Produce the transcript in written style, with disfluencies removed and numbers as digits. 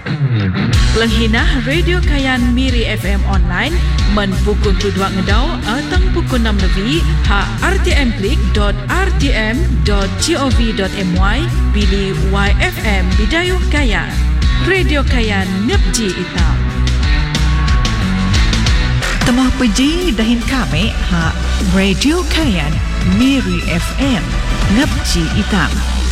Pelenghinah Radio Kayan Miri FM online menpukul 2 ngedau atang pukul 6 lebih ha rtmklik.rtm.gov.my pilih YFM Bidayuh Kayan. Radio Kayan Ngepji Itam. Temah peji dahin kami ha Radio Kayan Miri FM Ngepji Itam.